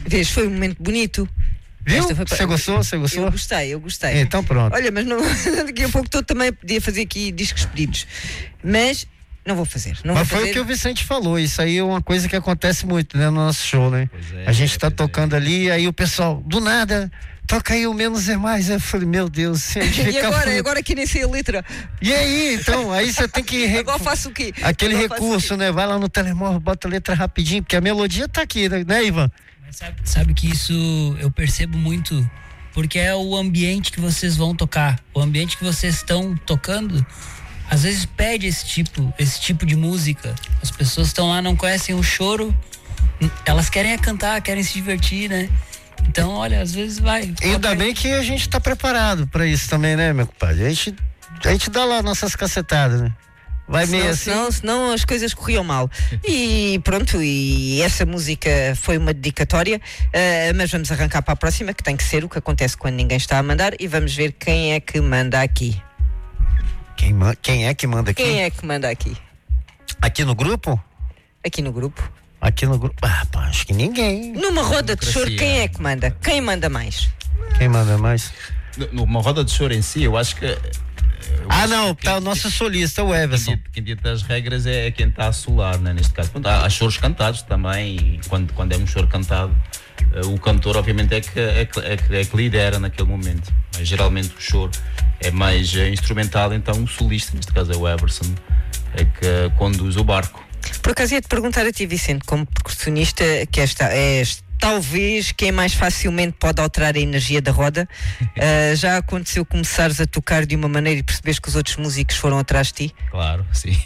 Vês, foi um momento bonito. Viu? Você gostou? Eu gostei. Então pronto. Olha, mas não, daqui a pouco também podia fazer aqui discos pedidos. Mas não vou fazer. Mas foi o que o Vicente falou. Isso aí é uma coisa que acontece muito, né, no nosso show, né? A gente tá tocando ali, aí o pessoal, do nada, toca aí o Menos é Mais. Eu falei, meu Deus. E agora que nem sei a letra. E aí, então, aí você tem que... Agora faço o quê? Aquele recurso, né? Vai lá no telemóvel, bota a letra rapidinho, porque a melodia tá aqui, né, Ivan? Mas sabe que isso eu percebo muito, porque é o ambiente que vocês vão tocar, o ambiente que vocês estão tocando, às vezes pede esse tipo de música. As pessoas estão lá, não conhecem o choro, elas querem cantar, querem se divertir, né? Então, olha, às vezes vai. Ainda bem que a gente tá preparado pra isso também, né, meu compadre? A gente dá lá nossas cacetadas, né? Vai meio assim. Senão as coisas corriam mal. E pronto, e essa música foi uma dedicatória, mas vamos arrancar para a próxima, que tem que ser o que acontece quando ninguém está a mandar, e vamos ver quem é que manda aqui. Quem é que manda aqui? Quem é que manda aqui? Aqui no grupo? Aqui no grupo. Aqui no grupo? Pá, acho que ninguém. Numa roda de choro, quem é que manda? Quem manda mais? Quem manda mais? Numa roda de choro em si, eu acho que... tá o nosso solista, o Everson. Quem dita as regras é quem está a solar, né, neste caso. Há choros cantados também, e quando é um choro cantado, o cantor obviamente é que lidera naquele momento. Mas geralmente o choro é mais instrumental, então o solista, neste caso é o Everson, é que conduz o barco. Por acaso ia-te perguntar a ti, Vicente, como percussionista, que és talvez quem mais facilmente pode alterar a energia da roda. Já aconteceu começares a tocar de uma maneira e perceberes que os outros músicos foram atrás de ti? Claro, sim.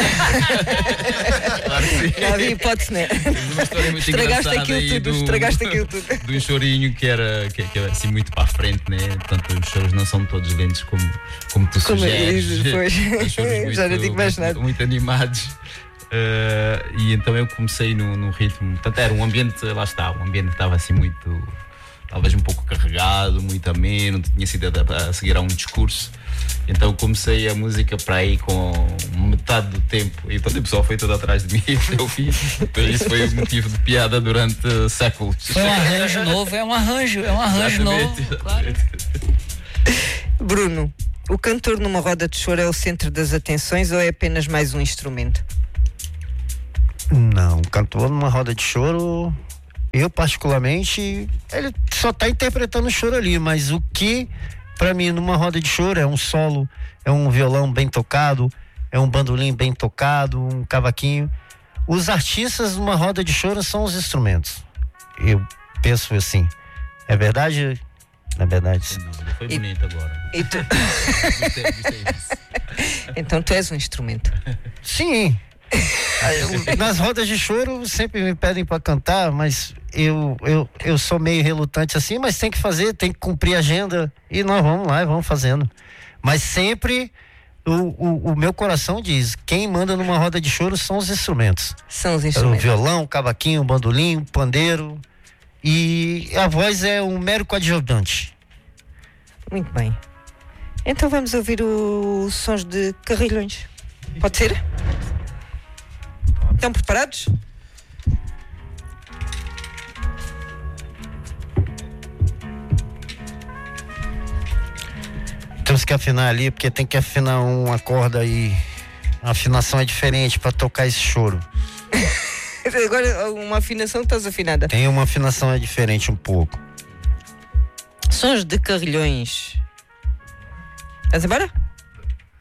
Claro que sim. Não havia hipótese, né? Uma história muito Estragaste aquilo tudo. De um chorinho que era assim muito para a frente, né? Portanto, os choros não são todos lentos como tu sugeres. Já não digo mais nada. Muito animados. E então eu comecei no ritmo, portanto era um ambiente, lá está, o ambiente estava assim muito, talvez um pouco carregado, muito ameno, tinha sido a seguir a um discurso, então comecei a música para aí com metade do tempo, e então o pessoal foi todo atrás de mim até o fim. Então isso foi o motivo de piada durante séculos. Foi um arranjo novo, é um arranjo novo, claro. Bruno, o cantor numa roda de choro é o centro das atenções ou é apenas mais um instrumento? Não, cantor numa roda de choro, eu particularmente, ele só tá interpretando o choro ali, mas o que pra mim numa roda de choro é um solo, é um violão bem tocado, é um bandolim bem tocado, um cavaquinho. Os artistas numa roda de choro são os instrumentos. Eu penso assim. É verdade? Na verdade. Foi bonito agora. Gostei disso. Então tu és um instrumento. Sim. Nas rodas de choro sempre me pedem para cantar, mas eu sou meio relutante assim, mas tem que fazer, tem que cumprir a agenda e nós vamos lá e vamos fazendo. Mas sempre o meu coração diz, quem manda numa roda de choro são os instrumentos. São os instrumentos. O violão, o cavaquinho, o bandolim, o pandeiro, e a voz é um mero coadjuvante. Muito bem. Então vamos ouvir os sons de Carrilhões. Pode ser? Estão preparados? Temos que afinar ali, porque tem que afinar uma corda aí. A afinação é diferente para tocar esse choro. Agora uma afinação, estás afinada? Tem uma afinação é diferente um pouco. Sons de Carrilhões. Estás embora?